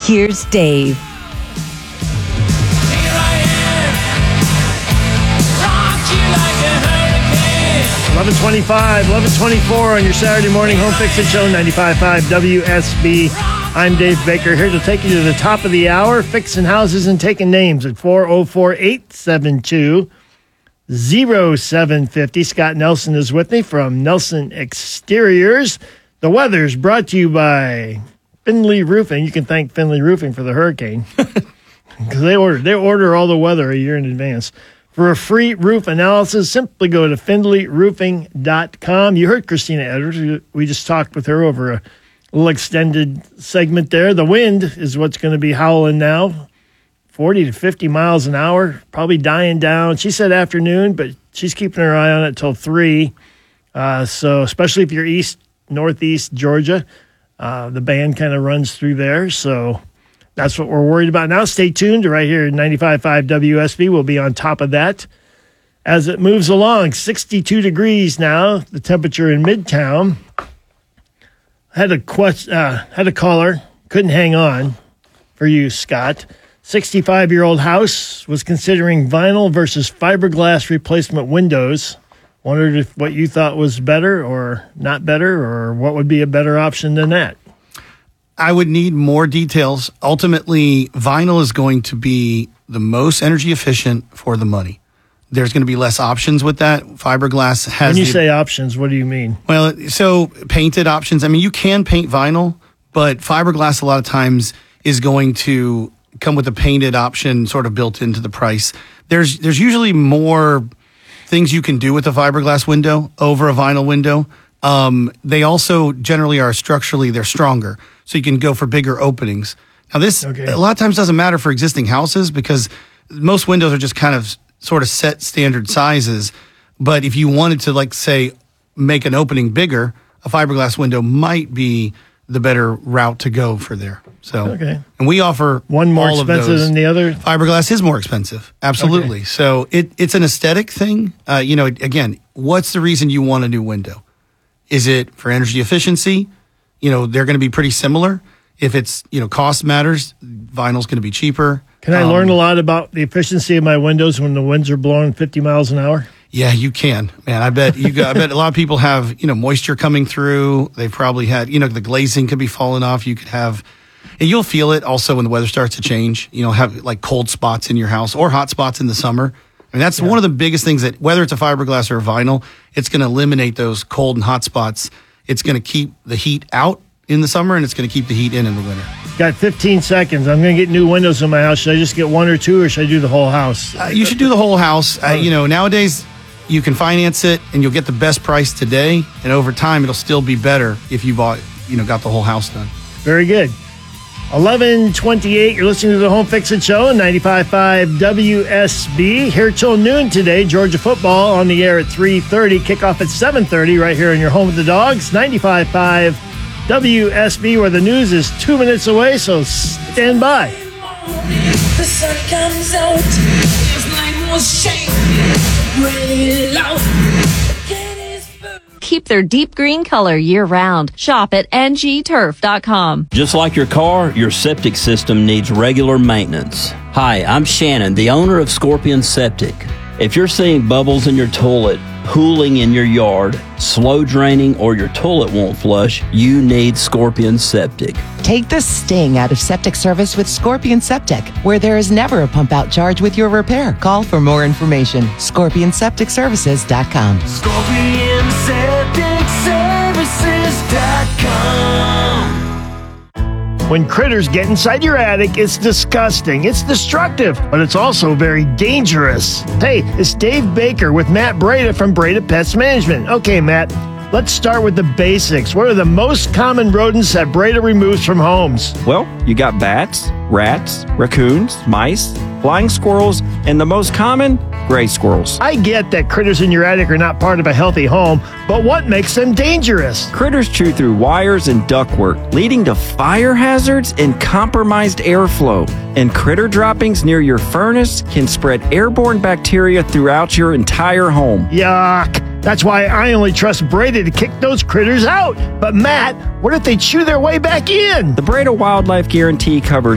Here's Dave. 11:25, 11:24 on your Saturday morning home fixing show, 95.5 WSB. I'm Dave Baker, here to take you to the top of the hour, fixing houses and taking names at 404-872-0750. Scott Nelson is with me from Nelson Exteriors. The weather's brought to you by Findlay Roofing. You can thank Findlay Roofing for the hurricane because they order all the weather a year in advance. For a free roof analysis, simply go to findlayroofing.com. You heard Christina Edwards. We just talked with her over a little extended segment there. The wind is what's going to be howling now, 40 to 50 miles an hour, probably dying down. She said afternoon, but she's keeping her eye on it till 3. So especially if you're northeast Georgia, the band kind of runs through there. So that's what we're worried about now. Stay tuned right here at 95.5 WSB. We'll be on top of that as it moves along. 62 degrees now, the temperature in Midtown. Had a caller, couldn't hang on for you, Scott. 65-year-old house was considering vinyl versus fiberglass replacement windows. Wondered if what you thought was better or not better, or what would be a better option than that. I would need more details. Ultimately, vinyl is going to be the most energy efficient for the money. There's going to be less options with that. Fiberglass has... When you say options, what do you mean? Well, so painted options. I mean, you can paint vinyl, but fiberglass a lot of times is going to come with a painted option sort of built into the price. There's usually more things you can do with a fiberglass window over a vinyl window. They also generally are structurally, they're stronger. So you can go for bigger openings. Now this, a lot of times doesn't matter for existing houses because most windows are just kind of sort of set standard sizes. But if you wanted to, like, say, make an opening bigger, a fiberglass window might be the better route to go for there. So, and we offer one more all expensive of those. than the other. Fiberglass is more expensive. Absolutely. Okay. So it's an aesthetic thing. Again, what's the reason you want a new window? Is it for energy efficiency? They're going to be pretty similar. If it's, cost matters, vinyl's going to be cheaper. Can I learn a lot about the efficiency of my windows when the winds are blowing 50 miles an hour? Yeah, you can, man. I bet I bet a lot of people have, moisture coming through. They've probably had, the glazing could be falling off. You could have, and you'll feel it also when the weather starts to change. Have like cold spots in your house or hot spots in the summer. I mean, that's one of the biggest things that whether it's a fiberglass or a vinyl, it's going to eliminate those cold and hot spots. It's going to keep the heat out in the summer, and it's going to keep the heat in the winter. Got 15 seconds. I'm going to get new windows in my house. Should I just get one or two, or should I do the whole house? You should do the whole house. Nowadays, you can finance it, and you'll get the best price today, and over time, it'll still be better if you got the whole house done. Very good. 11:28. You're listening to the Home Fixin' Show, 95.5 WSB. Here till noon today. Georgia football on the air at 3:30. Kickoff at 7:30 right here in your home with the dogs. 95.5 WSB, where the news is 2 minutes away, so stand by. The sun comes out. His name was Shane. Really loud. Keep their deep green color year-round. Shop at ngturf.com. Just like your car, your septic system needs regular maintenance. Hi, I'm Shannon, the owner of Scorpion Septic. If you're seeing bubbles in your toilet, pooling in your yard, slow draining, or your toilet won't flush, you need Scorpion Septic. Take the sting out of septic service with Scorpion Septic, where there is never a pump-out charge with your repair. Call for more information. ScorpionSepticServices.com. ScorpionSepticServices.com. When critters get inside your attic, it's disgusting. It's destructive, but it's also very dangerous. Hey, it's Dave Baker with Matt Breda from Breda Pest Management. Okay, Matt, let's start with the basics. What are the most common rodents that Breda removes from homes? Well, you got bats, rats, raccoons, mice, flying squirrels, and the most common, gray squirrels. I get that critters in your attic are not part of a healthy home, but what makes them dangerous? Critters chew through wires and ductwork, leading to fire hazards and compromised airflow. And critter droppings near your furnace can spread airborne bacteria throughout your entire home. Yuck! That's why I only trust Breda to kick those critters out. But Matt, what if they chew their way back in? The Breda Wildlife Guarantee covers